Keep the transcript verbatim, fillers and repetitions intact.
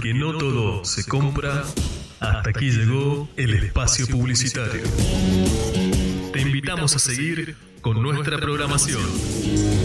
porque no todo se compra, hasta aquí llegó el espacio publicitario. Te invitamos a seguir con nuestra programación.